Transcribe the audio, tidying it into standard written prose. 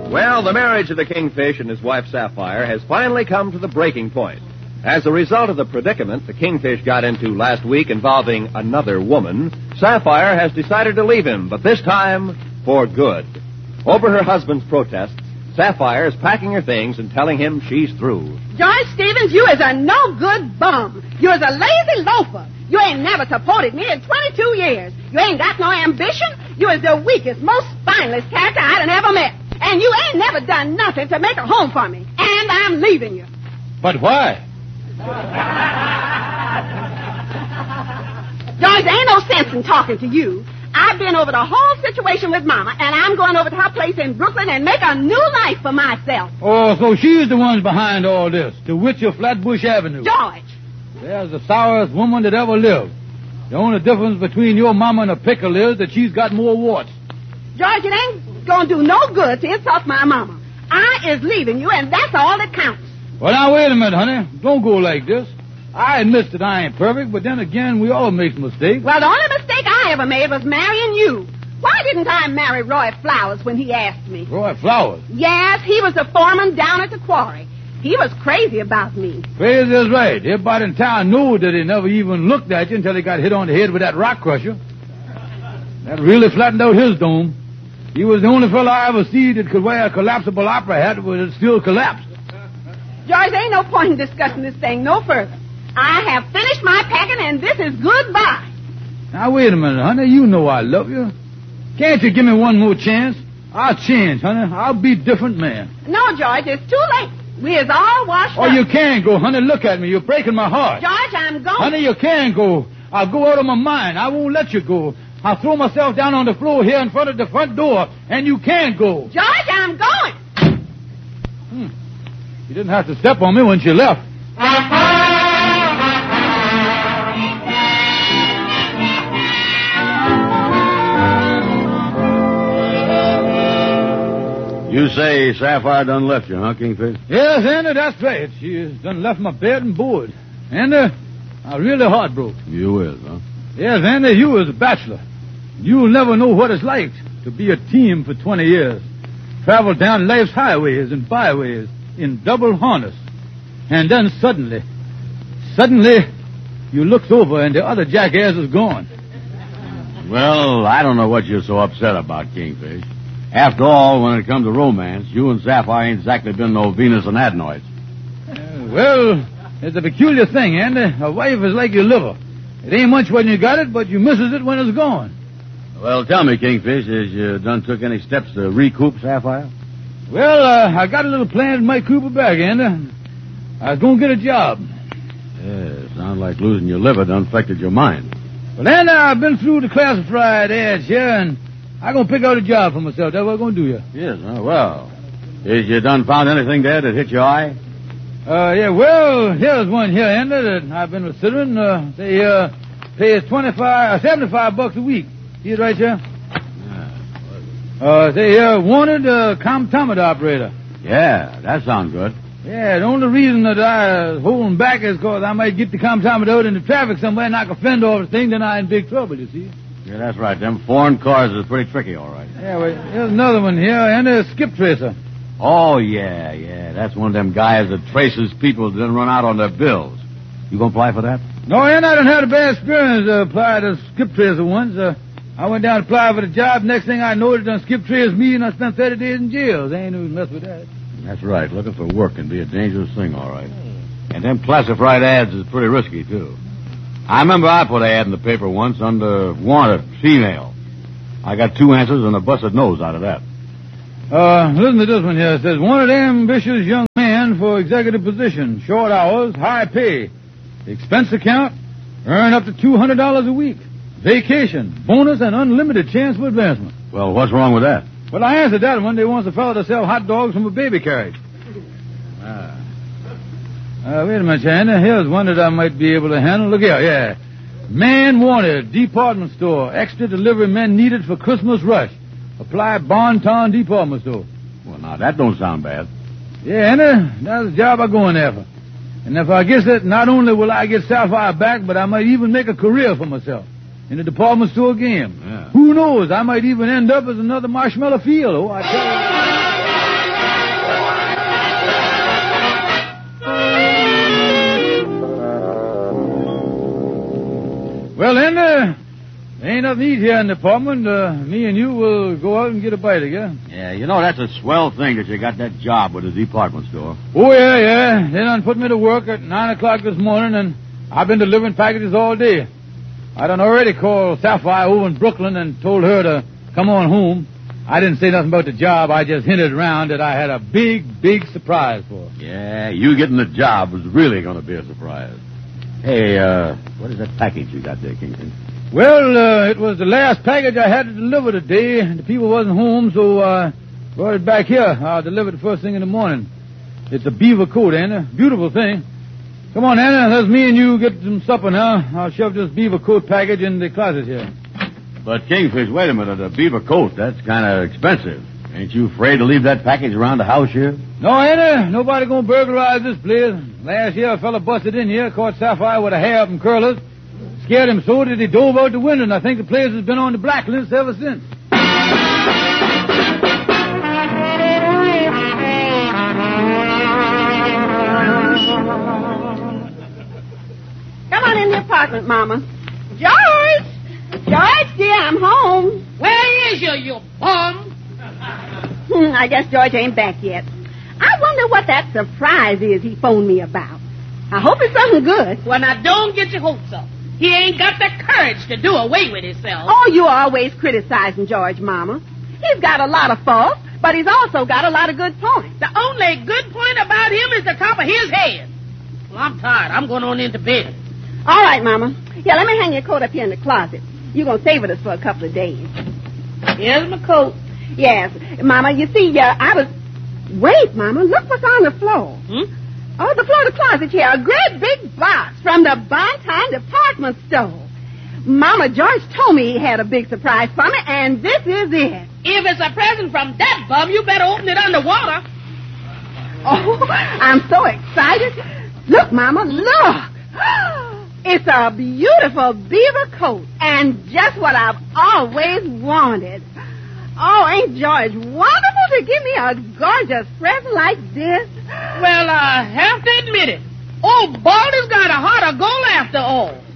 Well, the marriage of the Kingfish and his wife Sapphire has finally come to the breaking point. As a result of the predicament the Kingfish got into last week involving another woman, Sapphire has decided to leave him, but this time for good. Over her husband's protests, Sapphire is packing her things and telling him she's through. George Stevens, you is a no-good bum. You is a lazy loafer. You ain't never supported me in 22 years. You ain't got no ambition. You is the weakest, most spineless character I done ever met. And you ain't never done nothing to make a home for me. And I'm leaving you. But why? George, there ain't no sense in talking to you. I've been over the whole situation with Mama, and I'm going over to her place in Brooklyn and make a new life for myself. Oh, so she's the one behind all this, the witch of Flatbush Avenue. George. There's the sourest woman that ever lived. The only difference between your mama and a pickle is that she's got more warts. George, it ain't going to do no good to insult my mama. I is leaving you, and that's all that counts. Well, now, wait a minute, honey. Don't go like this. I admit that I ain't perfect, but then again, we all make mistakes. Well, the only mistake I ever made was marrying you. Why didn't I marry Roy Flowers when he asked me? Roy Flowers? Yes, he was the foreman down at the quarry. He was crazy about me. Crazy is right. Everybody in town knew that he never even looked at you until he got hit on the head with that rock crusher. That really flattened out his dome. He was the only fellow I ever see that could wear a collapsible opera hat with it still collapsed. George, there ain't no point in discussing this thing no further. I have finished my packing, and this is goodbye. Now, wait a minute, honey. You know I love you. Can't you give me one more chance? I'll change, honey. I'll be a different man. No, George, it's too late. We is all washed up. Oh, you can't go, honey. Look at me. You're breaking my heart. George, I'm going. Honey, you can't go. I'll go out of my mind. I won't let you go. I'll throw myself down on the floor here in front of the front door, and you can't go. George, I'm going. You didn't have to step on me when she left. You say Sapphire done left you, huh, Kingfish? Yes, Andy, that's right. She has done left my bed and board. And I'm really heartbroken. You is, huh? Yes, Andy, you as a bachelor. You'll never know what it's like to be a team for 20 years. Travel down life's highways and byways in double harness. And then suddenly, you looks over and the other jackass is gone. Well, I don't know what you're so upset about, Kingfish. After all, when it comes to romance, you and Sapphire ain't exactly been no Venus and Adenoids. Well, it's a peculiar thing, Andy. A wife is like your liver. It ain't much when you got it, but you misses it when it's gone. Well, tell me, Kingfish, has you done took any steps to recoup Sapphire? Well, I got a little plan that might coup her back, Andy. I was going to get a job. Yeah, sounds like losing your liver done affected your mind. Well, Andy, I've been through the classified ads here, and I'm going to pick out a job for myself. That's what I'm going to do here. Yes, well. Has you done found anything there that hit your eye? Yeah, well, here's one here, Andy, that I've been considering. They pays $75 a week. See it right here? Yeah. They wanted a comptometer operator. Yeah, that sounds good. Yeah, the only reason that I was holding back is because I might get the comptometer out in the traffic somewhere and knock a fender off the thing, then I'm in big trouble, you see. Yeah, that's right. Them foreign cars is pretty tricky, all right. Yeah, well, here's another one here, and a skip tracer. Oh, yeah. That's one of them guys that traces people that didn't run out on their bills. You gonna apply for that? No, and I done had a bad experience applying to skip tracer once. I went down to apply for the job. Next thing I know, it done skip traced me, and I spent 30 days in jail. They ain't even mess with that. That's right. Looking for work can be a dangerous thing, all right. And them classified ads is pretty risky, too. I remember I put an ad in the paper once under wanted female. I got 2 answers and a busted nose out of that. Listen to this one here. It says, wanted ambitious young man for executive position. Short hours, high pay. Expense account, earn up to $200 a week. Vacation, bonus, and unlimited chance for advancement. Well, what's wrong with that? Well, I answered that one. They wants a fellow to sell hot dogs from a baby carriage. Wait a minute, Andy. Here's one that I might be able to handle. Look here, yeah. Man wanted, department store. Extra delivery men needed for Christmas rush. Apply Bonton Department Store. Well, now, that don't sound bad. Yeah, Andy, that's the job I'm going there for. And if I get it, not only will I get Sapphire back, but I might even make a career for myself in the department store game. Yeah. Who knows? I might even end up as another Marshmallow Field. Oh, I tell you. Well, then, there ain't nothing to eat here in the apartment. Me and you will go out and get a bite together. Yeah, you know, that's a swell thing that you got that job with the department store. Oh, yeah. They done put me to work at 9 o'clock this morning, and I've been delivering packages all day. I done already called Sapphire over in Brooklyn and told her to come on home. I didn't say nothing about the job. I just hinted around that I had a big surprise for her. Yeah, you getting the job was really going to be a surprise. Hey, what is that package you got there, Kingfish? Well, it was the last package I had to deliver today. The people wasn't home, so I brought it back here. I'll deliver it first thing in the morning. It's a beaver coat, Anna. Beautiful thing. Come on, Anna. Let's me and you get some supper now. I'll shove this beaver coat package in the closet here. But, Kingfish, wait a minute. A beaver coat, that's kind of expensive. Ain't you afraid to leave that package around the house here? No, Anna. Nobody gonna burglarize this place. Last year, a fella busted in here, caught Sapphire with a hair-up and curlers. Scared him so that he dove out the window, and I think the place has been on the blacklist ever since. Come on in the apartment, Mama. George! George, dear, I'm home. Where is you bum? I guess George ain't back yet. I wonder what that surprise is he phoned me about. I hope it's something good. Well, now, don't get your hopes up. He ain't got the courage to do away with himself. Oh, you always criticizing George, Mama. He's got a lot of faults, but he's also got a lot of good points. The only good point about him is the top of his head. Well, I'm tired. I'm going on into bed. All right, Mama. Yeah, let me hang your coat up here in the closet. You're going to stay with us for a couple of days. Here's my coat. Yes. Mama, you see, I was... Wait, Mama, look what's on the floor. Oh, the floor of the closet here. A great big box from the Bonton department store. Mama, George told me he had a big surprise for me, and this is it. If it's a present from that bum, you better open it underwater. Oh, I'm so excited. Look, Mama, look. It's a beautiful beaver coat, and just what I've always wanted. Oh, ain't George wonderful to give me a gorgeous present like this? Well, I have to admit it. Old Baldy's got a heart of gold after all.